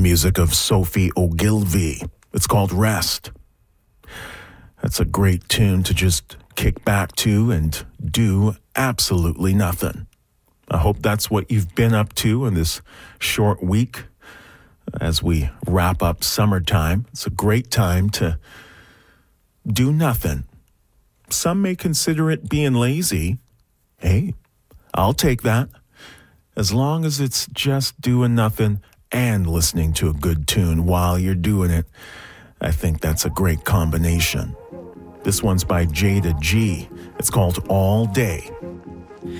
music of Sophie Ogilvy. It's called Rest. That's a great tune to just kick back to and do absolutely nothing. I hope that's what you've been up to in this short week as we wrap up summertime. It's a great time to do nothing. Some may consider it being lazy. Hey, I'll take that. As long as it's just doing nothing and listening to a good tune while you're doing it, I think that's a great combination. This one's by Jada G. It's called All Day.